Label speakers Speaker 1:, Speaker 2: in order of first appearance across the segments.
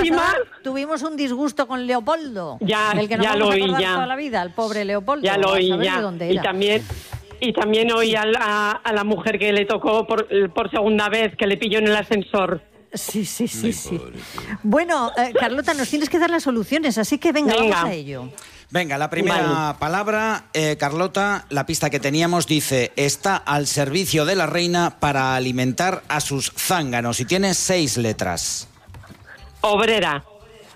Speaker 1: encima...
Speaker 2: tuvimos un disgusto con Leopoldo.
Speaker 1: Ya,
Speaker 2: del que nos
Speaker 1: ya
Speaker 2: vamos
Speaker 1: lo
Speaker 2: a
Speaker 1: oí,
Speaker 2: acordar
Speaker 1: ya.
Speaker 2: toda la vida, el pobre Leopoldo.
Speaker 1: Ya lo oí,
Speaker 2: a saber
Speaker 1: ya.
Speaker 2: de dónde era.
Speaker 1: Y también oí a la mujer que le tocó por segunda vez, que le pilló en el ascensor.
Speaker 2: Sí. Bueno, Carlota, nos tienes que dar las soluciones, así que venga. Vamos a ello.
Speaker 3: Venga, la primera palabra, Carlota, la pista que teníamos dice: está al servicio de la reina para alimentar a sus zánganos, y tiene 6 letras.
Speaker 1: Obrera.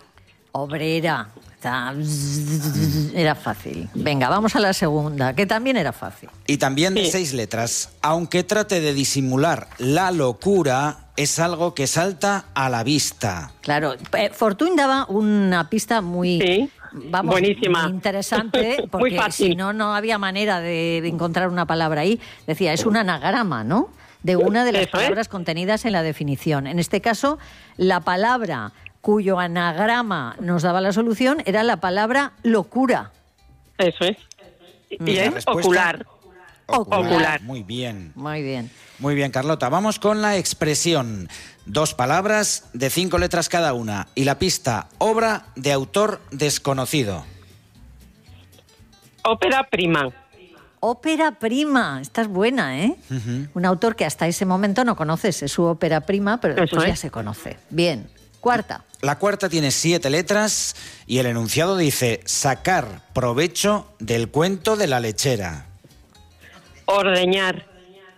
Speaker 2: Era fácil. Venga, vamos a la segunda, que también era fácil.
Speaker 3: Y también de 6 letras. Aunque trate de disimular la locura, es algo que salta a la vista.
Speaker 2: Claro, Fortuny daba una pista muy... Vamos,
Speaker 1: buenísima.
Speaker 2: Muy interesante, porque
Speaker 1: muy fácil.
Speaker 2: si no había manera de encontrar una palabra ahí. Decía, es un anagrama, ¿no?, de una de las palabras contenidas en la definición. En este caso, la palabra cuyo anagrama nos daba la solución era la palabra locura.
Speaker 1: Eso es. Y es ocular.
Speaker 2: Ocular.
Speaker 3: Muy bien.
Speaker 2: Muy bien.
Speaker 3: Muy bien, Carlota. Vamos con la expresión. 2 palabras de 5 letras cada una. Y la pista: obra de autor desconocido.
Speaker 1: Ópera prima.
Speaker 2: Ópera prima. Esta es buena, ¿eh? Un autor que hasta ese momento no conoces. Es su ópera prima, pero después ya se conoce. Bien. Cuarta.
Speaker 3: La cuarta tiene 7 letras y el enunciado dice: sacar provecho del cuento de la lechera.
Speaker 1: Ordeñar.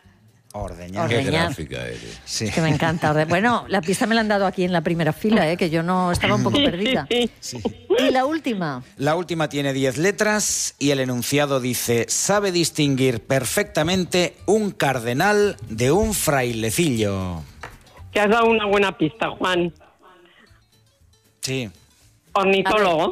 Speaker 3: Qué
Speaker 4: gráfica eres.
Speaker 3: Sí.
Speaker 2: Que me encanta. Bueno, la pista me la han dado aquí en la primera fila, que yo no estaba un poco perdida.
Speaker 3: Sí.
Speaker 2: ¿Y la última?
Speaker 3: La última tiene 10 letras y el enunciado dice: sabe distinguir perfectamente un cardenal de un frailecillo.
Speaker 1: Que has dado una buena pista, Juan.
Speaker 3: Sí.
Speaker 1: Ornitólogo.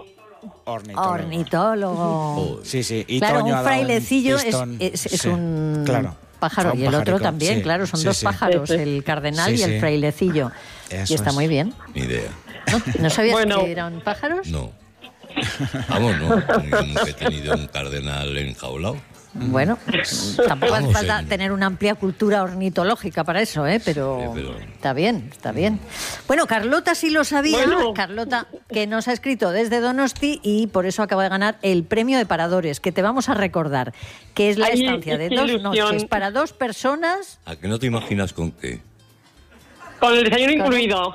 Speaker 2: Ornitólogo.
Speaker 3: Sí. Y
Speaker 2: claro,
Speaker 3: Toño
Speaker 2: un frailecillo
Speaker 3: pistón.
Speaker 2: es un pájaro,
Speaker 3: Un
Speaker 2: y el otro
Speaker 3: pajarico,
Speaker 2: también,
Speaker 3: sí.
Speaker 2: claro, son dos pájaros, el cardenal y el frailecillo.
Speaker 3: Eso
Speaker 2: y está muy bien.
Speaker 4: Ni idea.
Speaker 2: ¿No sabías que eran pájaros?
Speaker 4: No. Vamos, no. Yo nunca he tenido un cardenal enjaulado.
Speaker 2: Bueno, tampoco hace falta tener una amplia cultura ornitológica para eso, pero está bien. Bueno, Carlota sí lo sabía, Carlota, que nos ha escrito desde Donosti y por eso acaba de ganar el premio de Paradores, que te vamos a recordar, que es la estancia de 2 noches para 2 personas.
Speaker 4: ¿A que no te imaginas con qué?
Speaker 1: Con el desayuno incluido.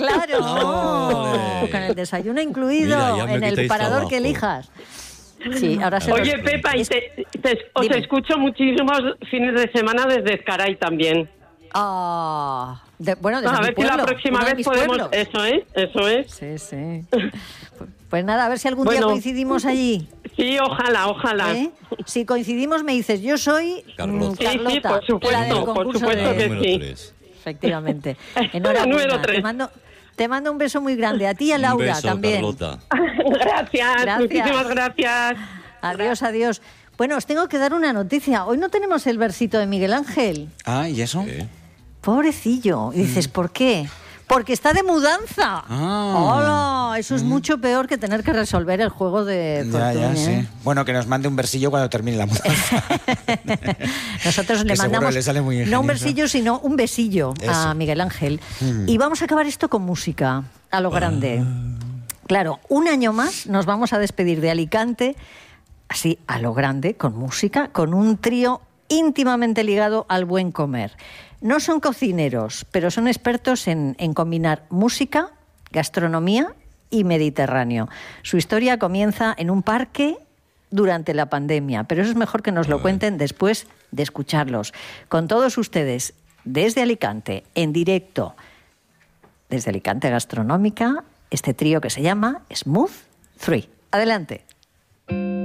Speaker 2: Claro, con el desayuno incluido. Mira, en el parador trabajo que elijas. Sí, ahora se
Speaker 1: Oye, Pepa, os escucho muchísimos fines de semana desde Ezcaray también.
Speaker 2: Bueno, desde
Speaker 1: a ver
Speaker 2: pueblo,
Speaker 1: si la próxima vez podemos...
Speaker 2: pueblos.
Speaker 1: Eso es.
Speaker 2: Sí. Pues nada, a ver si algún día coincidimos allí.
Speaker 1: Sí, ojalá.
Speaker 2: Si coincidimos me dices, yo soy Carlota.
Speaker 1: Sí, por supuesto que sí.
Speaker 2: Efectivamente. Enhorabuena. Te mando un beso muy grande. A ti y a Laura
Speaker 4: beso,
Speaker 2: también.
Speaker 4: Carlota.
Speaker 1: Gracias. Muchísimas gracias.
Speaker 2: Adiós. Bueno, os tengo que dar una noticia. Hoy no tenemos el versito de Miguel Ángel.
Speaker 3: ¿Y eso?
Speaker 2: Pobrecillo. Y dices, ¿por qué? Porque está de mudanza. ¡Hola! Eso es mucho peor que tener que resolver el juego de Fortuny.
Speaker 3: Sí. Bueno, que nos mande un versillo cuando termine la mudanza.
Speaker 2: Nosotros le mandamos no un versillo, sino un besillo a Miguel Ángel. Y vamos a acabar esto con música, a lo grande. Claro, un año más nos vamos a despedir de Alicante, así a lo grande, con música, con un trío íntimamente ligado al buen comer. No son cocineros, pero son expertos en combinar música, gastronomía y Mediterráneo. Su historia comienza en un parque durante la pandemia, pero eso es mejor que nos lo cuenten después de escucharlos. Con todos ustedes, desde Alicante, en directo, desde Alicante Gastronómica, este trío que se llama Smooth 3. Adelante.